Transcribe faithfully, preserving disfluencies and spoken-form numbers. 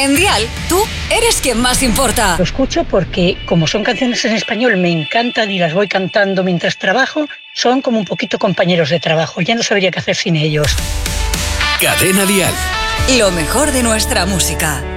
En Dial, tú eres quien más importa. Lo escucho porque, como son canciones en español, me encantan y las voy cantando mientras trabajo. Son como un poquito compañeros de trabajo. Ya no sabría qué hacer sin ellos. Cadena Dial. Lo mejor de nuestra música.